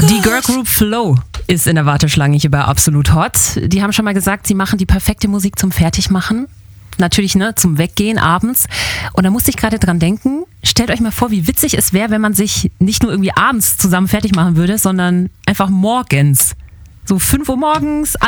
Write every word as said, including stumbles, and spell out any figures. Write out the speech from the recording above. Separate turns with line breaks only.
Die Girl Group Flow ist in der Warteschlange hier bei Absolut Hot. Die haben schon mal gesagt, sie machen die perfekte Musik zum Fertigmachen. Natürlich, ne, zum Weggehen abends. Und da musste ich gerade dran denken, stellt euch mal vor, wie witzig es wäre, wenn man sich nicht nur irgendwie abends zusammen fertig machen würde, sondern einfach morgens. So fünf Uhr morgens,